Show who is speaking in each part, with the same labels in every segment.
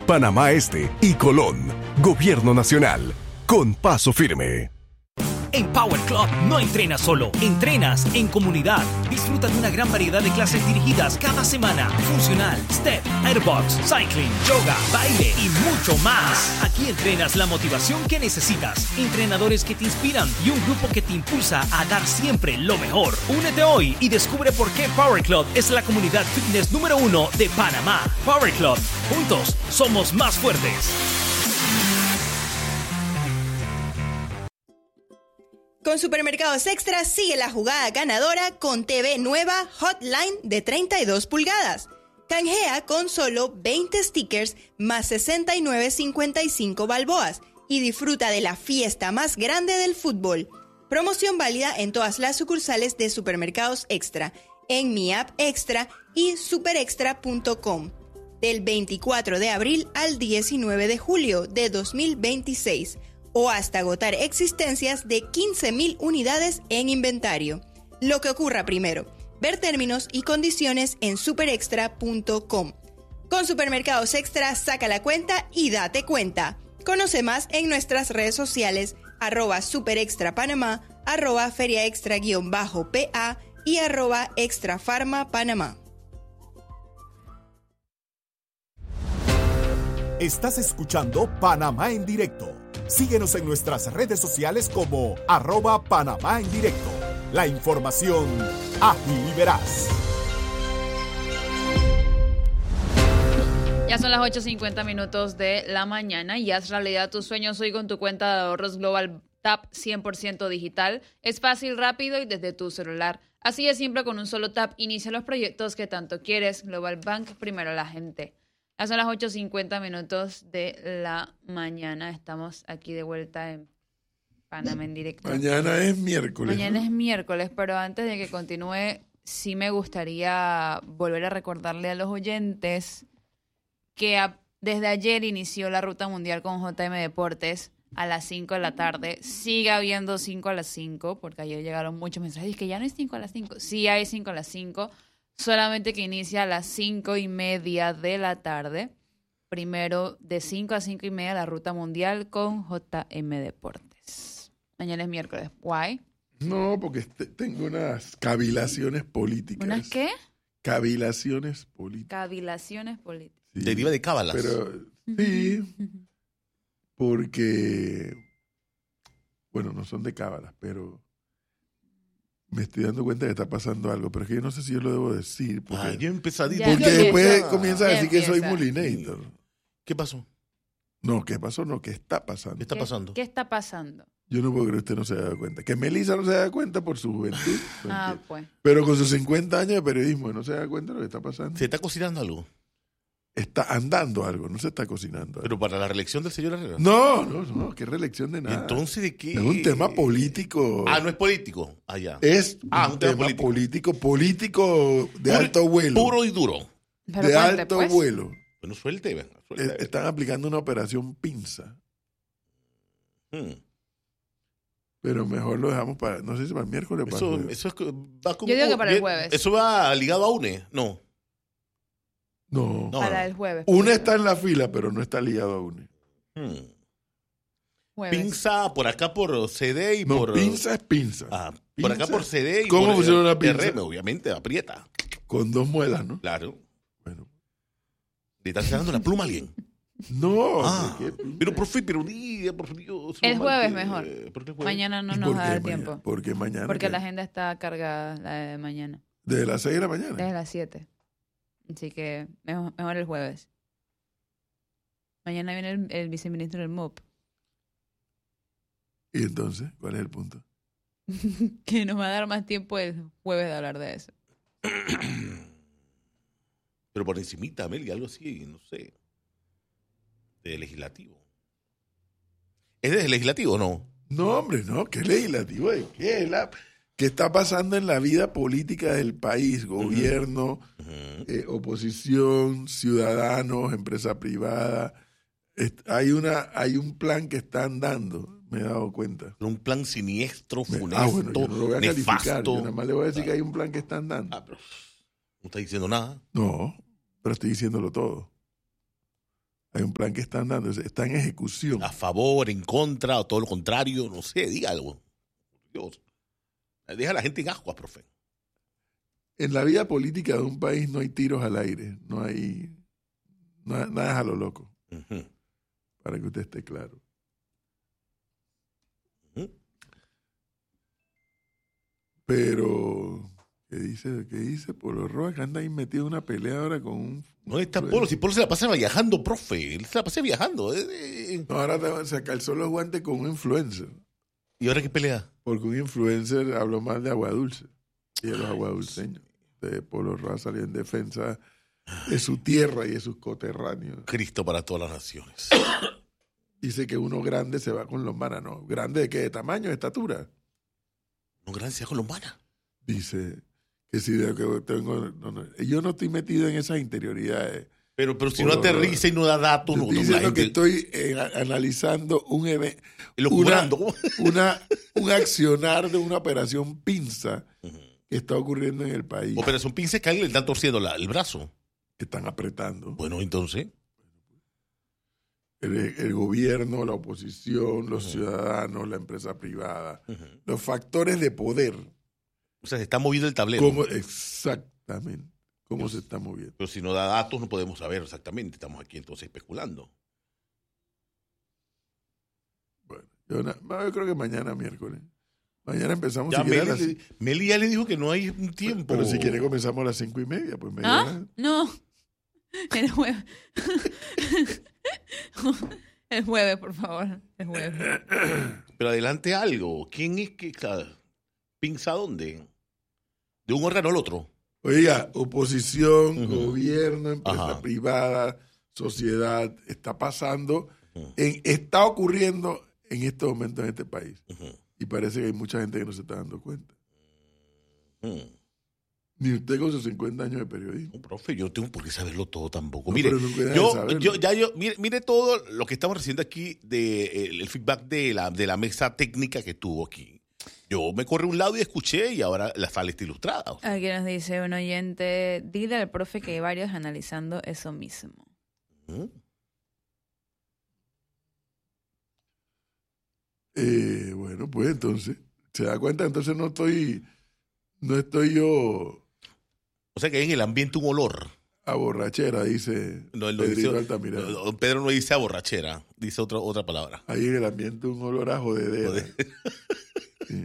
Speaker 1: Panamá Este y Colón. Gobierno Nacional. Con paso firme.
Speaker 2: En Power Club no entrenas solo, entrenas en comunidad. Disfruta de una gran variedad de clases dirigidas cada semana. Funcional, step, airbox, cycling, yoga, baile y mucho más. Aquí entrenas la motivación que necesitas, entrenadores que te inspiran y un grupo que te impulsa a dar siempre lo mejor. Únete hoy y descubre por qué Power Club es la comunidad fitness número 1 de Panamá. Power Club, juntos somos más fuertes.
Speaker 3: Con Supermercados Extra sigue la jugada ganadora con TV nueva Hotline de 32 pulgadas. Canjea con solo 20 stickers más 69.55 balboas y disfruta de la fiesta más grande del fútbol. Promoción válida en todas las sucursales de Supermercados Extra, en Mi App Extra y superextra.com. Del 24 de abril al 19 de julio de 2026. O hasta agotar existencias de 15.000 unidades en inventario. Lo que ocurra primero. Ver términos y condiciones en superextra.com. Con Supermercados Extra, saca la cuenta y date cuenta. Conoce más en nuestras redes sociales, @superextrapanamá, @feriaextra_PA y @extrafarmapanamá.
Speaker 4: Estás escuchando Panamá en Directo. Síguenos en nuestras redes sociales como @Panamá en Directo. La información ágil y veraz.
Speaker 5: Ya son las 8:50 de la mañana y haz realidad tus sueños hoy con tu cuenta de ahorros Global Tap 100% digital. Es fácil, rápido y desde tu celular. Así es, siempre con un solo tap inicia los proyectos que tanto quieres. Global Bank, primero la gente. Ya son las 8:50 de la mañana. Estamos aquí de vuelta en Panamá en Directo.
Speaker 6: Mañana es miércoles.
Speaker 5: Mañana es miércoles, pero antes de que continúe, sí me gustaría volver a recordarle a los oyentes que desde ayer inició la Ruta Mundial con JM Deportes a las 5 de la tarde. Sigue habiendo 5 a las 5, porque ayer llegaron muchos mensajes que ya no hay 5 a las 5. Sí hay 5 a las 5. Solamente que inicia a las 5:30 de la tarde. Primero, de 5 a 5:30, la Ruta Mundial con JM Deportes. Mañana es miércoles. ¿Why?
Speaker 6: No, porque tengo unas cavilaciones políticas.
Speaker 5: ¿Unas qué?
Speaker 6: Cavilaciones políticas.
Speaker 5: Cavilaciones políticas.
Speaker 6: Sí,
Speaker 7: deriva de cábalas.
Speaker 6: Pero, sí, porque, bueno, no son de cábalas, pero me estoy dando cuenta que está pasando algo, pero es que yo no sé si yo lo debo decir. Porque,
Speaker 7: yo empezadito.
Speaker 6: Porque después comienza a
Speaker 5: Ya
Speaker 6: decir que soy
Speaker 5: empieza.
Speaker 6: mulinator.
Speaker 7: ¿Qué pasó?
Speaker 6: No, ¿qué pasó? No, ¿qué está pasando?
Speaker 7: ¿Qué está pasando?
Speaker 5: ¿Qué está pasando?
Speaker 6: Yo no puedo creer que usted no se haya dado cuenta. Que Melissa no se da cuenta por su juventud.
Speaker 5: Pues.
Speaker 6: Pero con sus 50 años de periodismo no se da cuenta de lo que está pasando.
Speaker 7: ¿Se está cocinando algo?
Speaker 6: Está andando algo, no se está cocinando algo.
Speaker 7: ¿Pero para la reelección del señor Herrera?
Speaker 6: No, qué reelección de nada.
Speaker 7: ¿Entonces de qué?
Speaker 6: Es un tema político.
Speaker 7: No es político. Ya.
Speaker 6: Es
Speaker 7: un
Speaker 6: un tema político de alto vuelo.
Speaker 7: Puro y duro.
Speaker 5: Pero
Speaker 6: de
Speaker 5: cuente,
Speaker 6: alto
Speaker 5: pues.
Speaker 6: vuelo.
Speaker 7: Bueno, suelte.
Speaker 6: Están aplicando una operación pinza. Pero mejor lo dejamos para, no sé si para el miércoles o para el jueves.
Speaker 7: Eso va como,
Speaker 5: Yo digo que para el jueves.
Speaker 7: ¿Eso va ligado a UNE? No.
Speaker 6: No.
Speaker 5: Para el jueves.
Speaker 6: Una está en la fila, pero no está ligado a una.
Speaker 5: Jueves.
Speaker 7: Pinza por acá por CD y
Speaker 6: No,
Speaker 7: por...
Speaker 6: pinza es pinza.
Speaker 7: Por acá por CD y
Speaker 6: ¿Cómo
Speaker 7: por
Speaker 6: funciona una pinza?
Speaker 7: RM, obviamente, aprieta.
Speaker 6: Con 2 muelas, ¿no?
Speaker 7: Claro.
Speaker 6: Bueno.
Speaker 7: ¿Le estás sacando la pluma a alguien?
Speaker 6: No.
Speaker 7: Pero profe, pero diga, por Dios.
Speaker 5: El jueves
Speaker 7: mamá,
Speaker 5: mejor.
Speaker 7: ¿por qué el jueves?
Speaker 5: Mañana no
Speaker 6: ¿Y
Speaker 5: nos
Speaker 6: por
Speaker 5: va a
Speaker 6: qué
Speaker 5: dar
Speaker 6: mañana?
Speaker 5: tiempo.
Speaker 6: ¿Por qué mañana?
Speaker 5: Porque
Speaker 6: ¿Qué?
Speaker 5: la agenda está cargada, la de mañana.
Speaker 6: ¿Desde las 6 de la mañana?
Speaker 5: Desde las 7. Así que mejor el jueves. Mañana viene el viceministro del MOP.
Speaker 6: ¿Y entonces? ¿Cuál es el punto?
Speaker 5: Que nos va a dar más tiempo el jueves de hablar de eso.
Speaker 7: Pero por encimita, Amelia, algo así, no sé. De legislativo. ¿Es de legislativo o no?
Speaker 6: No, hombre, no. ¿Qué legislativo? ¿Qué? ¿Qué está pasando en la vida política del país? Gobierno, oposición, ciudadanos, empresa privada. Hay un plan que están dando, me he dado cuenta.
Speaker 7: Un plan siniestro, funesto,
Speaker 6: bueno, yo no lo voy a calificar.
Speaker 7: nefasto.
Speaker 6: Yo nada más le voy a decir que hay un plan que están dando.
Speaker 7: Pero no está diciendo nada.
Speaker 6: No, pero estoy diciéndolo todo. Hay un plan que están dando, está en ejecución.
Speaker 7: A favor, en contra, o todo lo contrario, no sé, diga algo. Dios. Deja a la gente en aguas, profe.
Speaker 6: En la vida política de un país no hay tiros al aire, nada es a lo loco, para que usted esté claro. Pero, ¿qué dice Polo Roa? Que anda ahí metido en una pelea ahora con un...
Speaker 7: ¿Dónde está Polo? Si Polo se la pasa viajando, profe. Él se la pasa viajando.
Speaker 6: No, ahora se calzó los guantes con un influencer.
Speaker 7: ¿Y ahora qué pelea?
Speaker 6: Porque un influencer habló mal de Aguadulce y de los aguadulceños. De Polo Roa salió en defensa de su tierra y de sus coterráneos.
Speaker 7: Cristo para todas las naciones.
Speaker 6: Dice que uno grande se va con lombana, ¿no? ¿Grande de qué? ¿De tamaño, de estatura?
Speaker 7: No, grande se va con lombana.
Speaker 6: Dice que si de lo que tengo... yo no estoy metido en esas interioridades.
Speaker 7: Pero si no aterriza y no da datos...
Speaker 6: Estoy diciendo que estoy analizando un evento... un accionar de una operación pinza que está ocurriendo en el país.
Speaker 7: Operación pinza es que a alguien le están torciendo el brazo.
Speaker 6: Que están apretando.
Speaker 7: Bueno, entonces...
Speaker 6: El gobierno, la oposición, los ciudadanos, la empresa privada, los factores de poder.
Speaker 7: O sea, se está moviendo el tablero.
Speaker 6: Exactamente. ¿Cómo se está moviendo?
Speaker 7: Pero si no da datos, no podemos saber exactamente. Estamos aquí entonces especulando.
Speaker 6: Bueno, yo creo que mañana miércoles. Mañana empezamos.
Speaker 7: Ya Meli ya le dijo que no hay un tiempo.
Speaker 6: Pero si quiere comenzamos a las 5:30, pues
Speaker 5: No. El jueves. El jueves, por favor. El jueves.
Speaker 7: Pero adelante algo. ¿Quién es que pinza dónde? ¿De un órgano al otro?
Speaker 6: Oiga, oposición, gobierno, empresa privada, sociedad, está ocurriendo en estos momentos en este país. Y parece que hay mucha gente que no se está dando cuenta. Ni usted con sus 50 años de periodismo.
Speaker 7: No, profe, yo no tengo por qué saberlo todo tampoco.
Speaker 6: No,
Speaker 7: mire, mire todo lo que estamos recibiendo aquí el feedback de la mesa técnica que tuvo aquí. Yo me corrí a un lado y escuché y ahora la sala está ilustrada. O sea.
Speaker 5: Aquí nos dice un oyente, dile al profe que hay varios analizando eso mismo.
Speaker 6: Bueno, pues entonces, ¿se da cuenta? Entonces no estoy yo...
Speaker 7: O sea que hay en el ambiente un olor.
Speaker 6: A borrachera, dice Pedrito Altamirano.
Speaker 7: Don Pedro no dice a borrachera, dice otra palabra.
Speaker 6: Hay en el ambiente un olor a jodedera. Sí.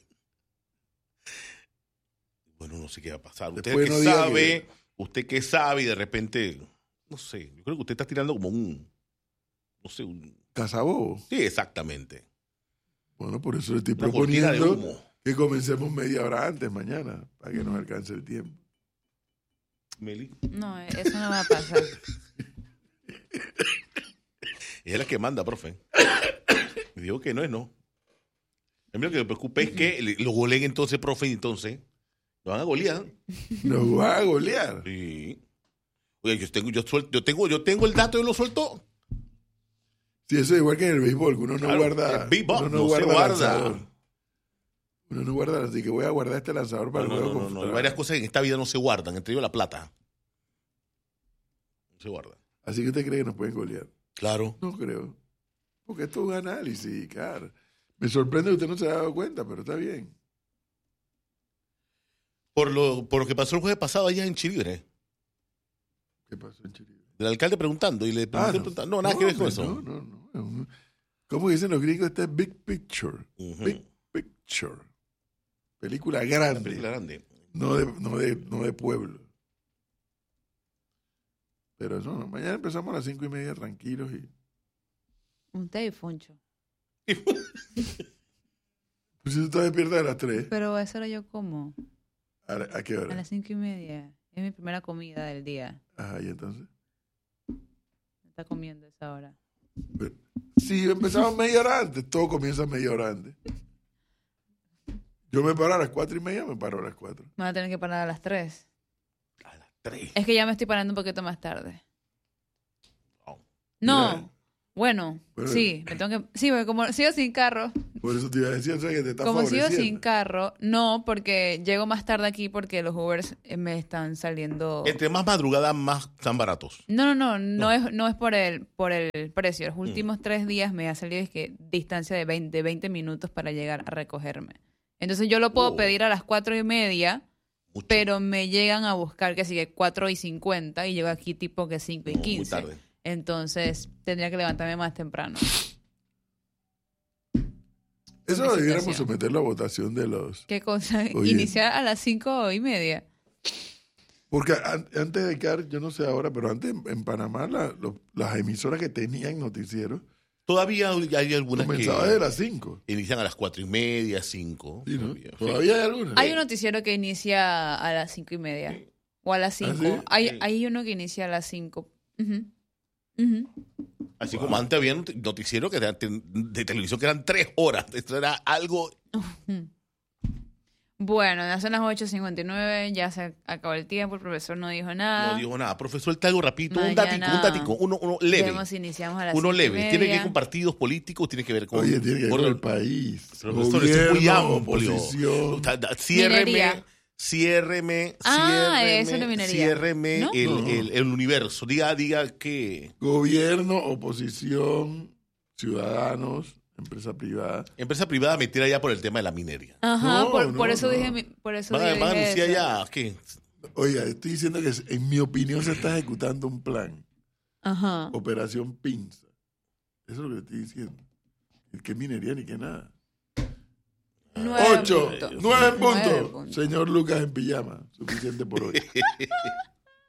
Speaker 7: Bueno, no sé qué va a pasar. Usted que sabe y de repente, no sé, yo creo que usted está tirando como un
Speaker 6: ¿Casabobo?
Speaker 7: Sí, exactamente.
Speaker 6: Bueno, por eso le estoy proponiendo que comencemos media hora antes mañana, para que nos alcance el tiempo.
Speaker 7: Meli.
Speaker 5: No, eso no va a pasar.
Speaker 7: Es la que manda, profe. Me digo que no es no. A mí lo que me preocupa es que lo goleen entonces, profe, y entonces lo van a golear.
Speaker 6: ¿Nos van a golear?
Speaker 7: Sí. Oye, yo tengo el dato y lo suelto.
Speaker 6: Sí, eso es igual que en el béisbol, que uno no guarda.
Speaker 7: Uno no guarda.
Speaker 6: Uno no guarda, así que voy a guardar este lanzador para el juego.
Speaker 7: No. Hay varias cosas en esta vida no se guardan, entre ellos la plata. No se guarda.
Speaker 6: Así que usted cree que nos pueden golear.
Speaker 7: Claro.
Speaker 6: No creo. Porque esto es un análisis, claro. Me sorprende que usted no se haya dado cuenta, pero está bien.
Speaker 7: Por lo que pasó el jueves pasado allá en Chilibre.
Speaker 6: ¿Qué pasó en Chilibre?
Speaker 7: El alcalde preguntando y le preguntando. No, nada que ver con eso.
Speaker 6: No. ¿Cómo dicen los gringos? Este es Big Picture. Big Picture. Película grande. No de pueblo. Pero eso no. Mañana empezamos a las 5:30 tranquilos y...
Speaker 5: Un té y funcho.
Speaker 6: Pues si tú estás despierta a las 3.
Speaker 5: Pero eso era yo como.
Speaker 6: ¿A qué hora?
Speaker 5: A las 5:30. Es mi primera comida del día.
Speaker 6: Ajá, ¿y entonces?
Speaker 5: Me está comiendo esa hora.
Speaker 6: Pero, si empezamos media hora antes, todo comienza media hora antes. Yo me paro a las 4:30, me paro a las 4.
Speaker 5: Me voy a tener que parar a las 3.
Speaker 7: A las 3.
Speaker 5: Es que ya me estoy parando un poquito más tarde.
Speaker 7: Oh.
Speaker 5: No.
Speaker 6: Mira.
Speaker 5: Bueno, sí, me tengo que... Sí, porque como sigo sin carro,
Speaker 6: Por eso te iba a decir, o sea, que te está
Speaker 5: Como sigo
Speaker 6: favoreciendo.
Speaker 5: sin carro, no, porque llego más tarde aquí porque los Ubers me están saliendo...
Speaker 7: Entre más madrugada, más están baratos.
Speaker 5: No es por el precio. Los últimos 3 días me ha salido distancia de 20 minutos para llegar a recogerme. Entonces yo lo puedo pedir a las 4:30,
Speaker 7: Mucho.
Speaker 5: pero me llegan a buscar que sigue 4:50 y llego aquí tipo que 5:15.
Speaker 7: Muy tarde.
Speaker 5: Entonces tendría que levantarme más temprano.
Speaker 6: Eso
Speaker 5: mi
Speaker 6: lo debiéramos
Speaker 5: situación.
Speaker 6: someterlo a votación de los...
Speaker 5: ¿Qué cosa?
Speaker 6: Oye.
Speaker 5: Iniciar a las 5:30.
Speaker 6: Porque antes de quedar, yo no sé ahora, pero antes en Panamá las emisoras que tenían noticieros
Speaker 7: Todavía hay algunas
Speaker 6: comenzaban
Speaker 7: que
Speaker 6: desde las 5.
Speaker 7: inician a las 4:30, 5.
Speaker 6: Sí, ¿no?
Speaker 7: Todavía.
Speaker 6: Todavía hay algunas.
Speaker 5: Hay un noticiero que inicia a las 5:30 o a las 5.
Speaker 6: ¿sí?
Speaker 5: Hay uno que inicia a las 5. Ujú. Ujú.
Speaker 7: Así como antes había un noticiero que de televisión que eran 3 horas. Esto era algo...
Speaker 5: Bueno, ya son las 8:59, ya se acabó el tiempo, el profesor no dijo nada.
Speaker 7: No digo nada. Profesor, te algo rapidito.
Speaker 5: Mañana
Speaker 7: Un datico. Uno leve.
Speaker 5: Iniciamos a las
Speaker 7: Uno
Speaker 5: 5:30.
Speaker 7: leve. Tiene que ver con partidos políticos, tiene que ver con...
Speaker 6: Oye, tiene que ver
Speaker 7: por-
Speaker 6: con el país.
Speaker 7: Profesor, esto es muy
Speaker 6: Gobierno,
Speaker 7: amplio.
Speaker 6: oposición.
Speaker 5: Minería.
Speaker 7: Ciérreme.
Speaker 5: Eso no es minería.
Speaker 7: Ciérreme
Speaker 5: ¿No?
Speaker 7: el universo. Diga que...
Speaker 6: Gobierno, oposición, ciudadanos, empresa privada.
Speaker 7: Empresa privada metida ya por el tema de la minería.
Speaker 5: Ajá,
Speaker 6: No,
Speaker 5: por
Speaker 6: no,
Speaker 5: eso
Speaker 6: no.
Speaker 5: dije, por eso
Speaker 7: Van a
Speaker 5: dije
Speaker 7: anunciar
Speaker 5: eso.
Speaker 7: ya que...
Speaker 6: Oiga, estoy diciendo que en mi opinión se está ejecutando un plan.
Speaker 5: Ajá.
Speaker 6: Operación Pinza. Eso es lo que estoy diciendo. ¿Qué minería ni qué nada?
Speaker 5: 9
Speaker 6: 9
Speaker 5: puntos.
Speaker 6: puntos.
Speaker 5: 9 puntos.
Speaker 6: Señor Lucas en pijama. Suficiente por hoy.